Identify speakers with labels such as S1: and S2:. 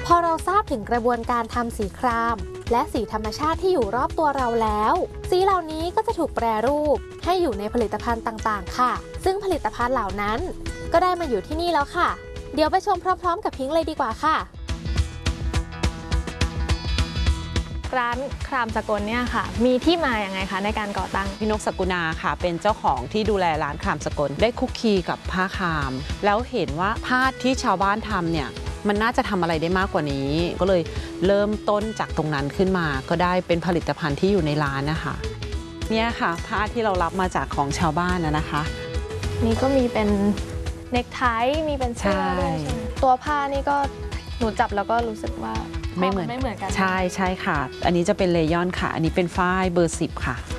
S1: พอเราทราบถึงกระบวนการทำสีครามและสีธรรมชาติที่อยู่รอบตัวเราแล้วสีเหล่านี้ก็จะถูกแปรรูปให้อยู่ในผลิตภัณฑ์ต่างๆค่ะซึ่งผลิตภัณฑ์เหล่านั้นก็ได้มาอยู่ที่นี่แล้วค่ะเดี๋ยวไปชมพร้อมๆกับพิงค์เลยดีกว่าค่ะ
S2: ร้านครามสกลเนี่ยค่ะมีที่มาอย่างไงคะในการก่อตั้ง
S3: พี่นกสกุณาค่ะเป็นเจ้าของที่ดูแลร้านครามสกลได้คุกคีกับผ้าครามแล้วเห็นว่าผ้าที่ชาวบ้านทำเนี่ยมันน่าจะทำอะไรได้มากกว่านี้ก็เลยเริ่มต้นจากตรงนั้นขึ้นมาก็ได้เป็นผลิตภัณฑ์ที่อยู่ในร้านนะคะเนี่ยค่ะผ้าที่เรารับมาจากของชาวบ้านนะคะ
S2: นี่ก็มีเป็นเนคไทมีเป็นเสื้อด้วยใช่ไหมตัวผ้านี่ก็หนูจับแล้วก็รู้สึกว่าไม่เหมือนกัน
S3: ใช่ค่ะอันนี้จะเป็นเลยอนค่ะอันนี้เป็นฝ้ายเบอร์ 10ค่ะ